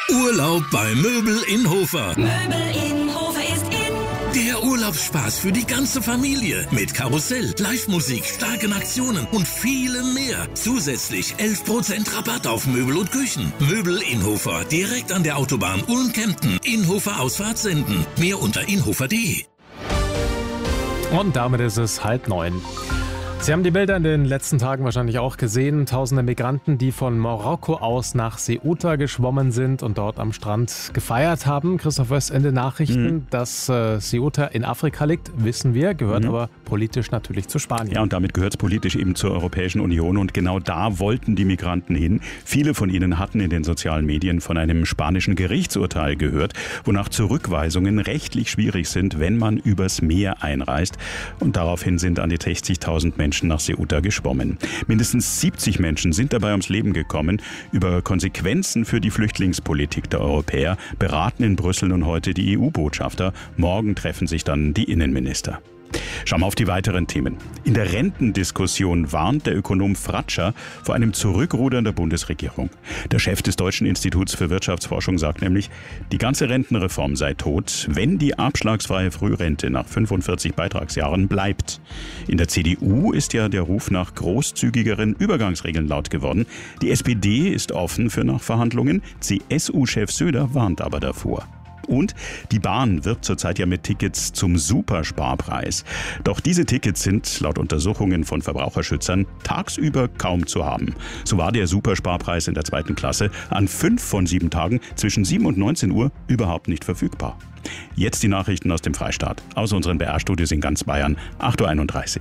Urlaub bei Möbel in Hofer. Möbel in Hofer ist in. Der Urlaubsspaß für die ganze Familie. Mit Karussell, Live-Musik, starken Aktionen und vielem mehr. Zusätzlich 11% Rabatt auf Möbel und Küchen. Möbel in Hofer. Direkt an der Autobahn Ulm-Kempten. Inhofer Ausfahrt senden. Mehr unter inhofer.de. Und damit ist es 8:30. Sie haben die Bilder in den letzten Tagen wahrscheinlich auch gesehen. Tausende Migranten, die von Marokko aus nach Ceuta geschwommen sind und dort am Strand gefeiert haben. Christoph Wöst in den Nachrichten, dass Ceuta in Afrika liegt, wissen wir, gehört aber politisch natürlich zu Spanien. Ja, und damit gehört es politisch eben zur Europäischen Union. Und genau da wollten die Migranten hin. Viele von ihnen hatten in den sozialen Medien von einem spanischen Gerichtsurteil gehört, wonach Zurückweisungen rechtlich schwierig sind, wenn man übers Meer einreist. Und daraufhin sind an die 60.000 Menschen nach Ceuta geschwommen. Mindestens 70 Menschen sind dabei ums Leben gekommen. Über Konsequenzen für die Flüchtlingspolitik der Europäer beraten in Brüssel nun heute die EU-Botschafter. Morgen treffen sich dann die Innenminister. Schauen wir auf die weiteren Themen. In der Rentendiskussion warnt der Ökonom Fratscher vor einem Zurückrudern der Bundesregierung. Der Chef des Deutschen Instituts für Wirtschaftsforschung sagt nämlich, die ganze Rentenreform sei tot, wenn die abschlagsfreie Frührente nach 45 Beitragsjahren bleibt. In der CDU ist ja der Ruf nach großzügigeren Übergangsregeln laut geworden. Die SPD ist offen für Nachverhandlungen. CSU-Chef Söder warnt aber davor. Und die Bahn wirbt zurzeit ja mit Tickets zum Supersparpreis. Doch diese Tickets sind laut Untersuchungen von Verbraucherschützern tagsüber kaum zu haben. So war der Supersparpreis in der 2. Klasse an 5 von 7 Tagen zwischen 7 und 19 Uhr überhaupt nicht verfügbar. Jetzt die Nachrichten aus dem Freistaat, aus unseren BR-Studios in ganz Bayern, 8:31 Uhr.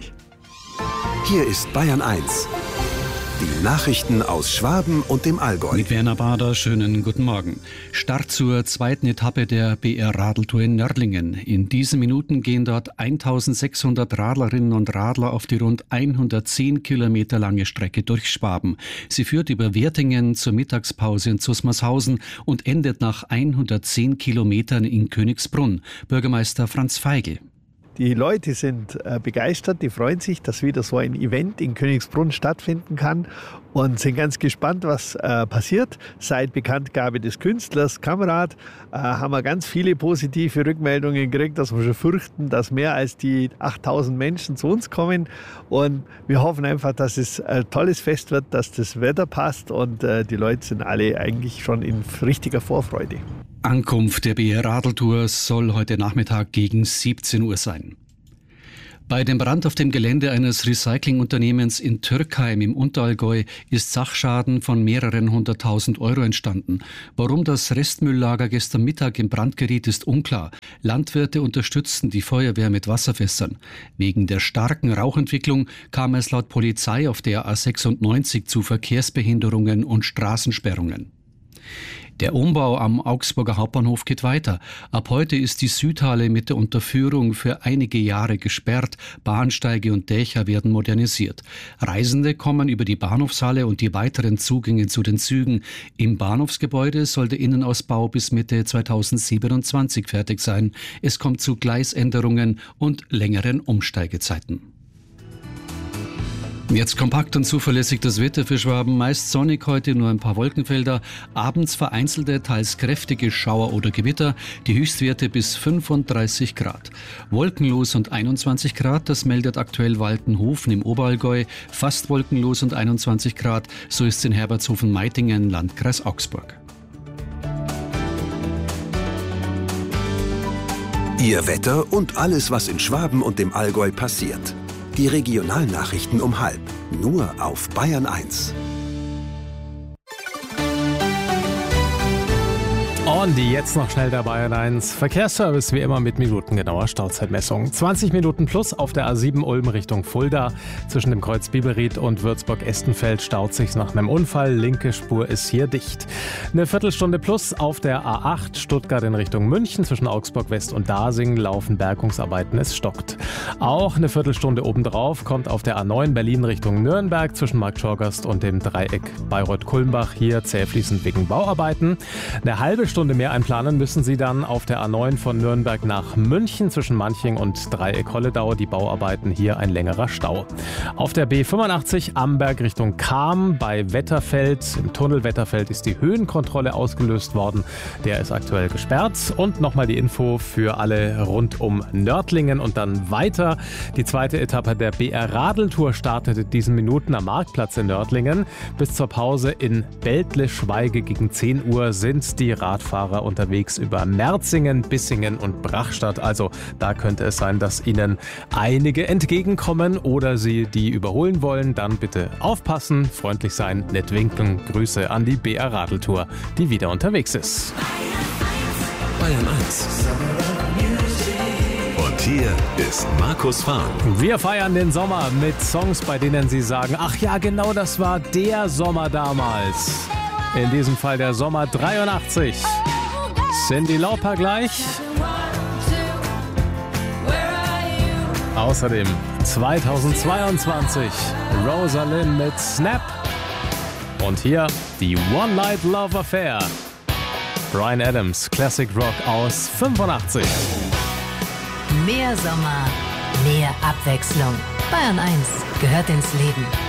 Hier ist Bayern 1. Die Nachrichten aus Schwaben und dem Allgäu. Mit Werner Bader, schönen guten Morgen. Start zur 2. Etappe der BR-Radeltour in Nördlingen. In diesen Minuten gehen dort 1600 Radlerinnen und Radler auf die rund 110 Kilometer lange Strecke durch Schwaben. Sie führt über Wertingen zur Mittagspause in Zusmarshausen und endet nach 110 Kilometern in Königsbrunn. Bürgermeister Franz Feigl. Die Leute sind begeistert, die freuen sich, dass wieder so ein Event in Königsbrunn stattfinden kann und sind ganz gespannt, was passiert. Seit Bekanntgabe des Künstlers Kamerad haben wir ganz viele positive Rückmeldungen gekriegt, dass wir schon fürchten, dass mehr als die 8000 Menschen zu uns kommen. Und wir hoffen einfach, dass es ein tolles Fest wird, dass das Wetter passt und die Leute sind alle eigentlich schon in richtiger Vorfreude. Ankunft der BR-Radeltour soll heute Nachmittag gegen 17 Uhr sein. Bei dem Brand auf dem Gelände eines Recyclingunternehmens in Türkheim im Unterallgäu ist Sachschaden von mehreren 100.000 Euro entstanden. Warum das Restmülllager gestern Mittag in Brand geriet, ist unklar. Landwirte unterstützten die Feuerwehr mit Wasserfässern. Wegen der starken Rauchentwicklung kam es laut Polizei auf der A96 zu Verkehrsbehinderungen und Straßensperrungen. Der Umbau am Augsburger Hauptbahnhof geht weiter. Ab heute ist die Südhalle mit der Unterführung für einige Jahre gesperrt. Bahnsteige und Dächer werden modernisiert. Reisende kommen über die Bahnhofshalle und die weiteren Zugänge zu den Zügen. Im Bahnhofsgebäude soll der Innenausbau bis Mitte 2027 fertig sein. Es kommt zu Gleisänderungen und längeren Umsteigezeiten. Jetzt kompakt und zuverlässig das Wetter für Schwaben. Meist sonnig heute, nur ein paar Wolkenfelder. Abends vereinzelte, teils kräftige Schauer oder Gewitter. Die Höchstwerte bis 35 Grad. Wolkenlos und 21 Grad, das meldet aktuell Waltenhofen im Oberallgäu. Fast wolkenlos und 21 Grad, so ist es in Herbertshofen-Meitingen, Landkreis Augsburg. Ihr Wetter und alles, was in Schwaben und dem Allgäu passiert. Die Regionalnachrichten um 12:30, nur auf Bayern 1. Und jetzt noch schnell der Bayern 1 Verkehrsservice, wie immer mit minutengenauer Stauzeitmessung. 20 Minuten plus auf der A7 Ulm Richtung Fulda. Zwischen dem Kreuz Biberried und Würzburg-Estenfeld staut sich nach einem Unfall. Linke Spur ist hier dicht. Eine Viertelstunde plus auf der A8 Stuttgart in Richtung München. Zwischen Augsburg West und Dasing laufen Bergungsarbeiten. Es stockt. Auch eine Viertelstunde obendrauf kommt auf der A9 Berlin Richtung Nürnberg zwischen Marktschorgast und dem Dreieck Bayreuth-Kulmbach hier zähfließend wegen Bauarbeiten. Eine halbe Stunde mehr einplanen müssen Sie dann auf der A9 von Nürnberg nach München zwischen Manching und Dreieck Holledau. Die Bauarbeiten hier ein längerer Stau. Auf der B85 Amberg Richtung Cham bei Wetterfeld. Im Tunnel Wetterfeld ist die Höhenkontrolle ausgelöst worden. Der ist aktuell gesperrt. Und nochmal die Info für alle rund um Nördlingen und dann weiter. Die zweite Etappe der BR-Radeltour startet in diesen Minuten am Marktplatz in Nördlingen. Bis zur Pause in Beltle-Schweige gegen 10 Uhr sind die Radfahrer unterwegs über Merzingen, Bissingen und Brachstadt. Also da könnte es sein, dass Ihnen einige entgegenkommen oder Sie die überholen wollen. Dann bitte aufpassen, freundlich sein, nett winken. Grüße an die BR-Radeltour, die wieder unterwegs ist. Bayern 1. Und hier ist Markus Fahren. Wir feiern den Sommer mit Songs, bei denen Sie sagen, ach ja, genau das war der Sommer damals. In diesem Fall der Sommer 83. Cyndi Lauper gleich. Außerdem 2022 Rosalind mit Snap. Und hier die One Night Love Affair. Bryan Adams, Classic Rock aus 85. Mehr Sommer, mehr Abwechslung. Bayern 1 gehört ins Leben.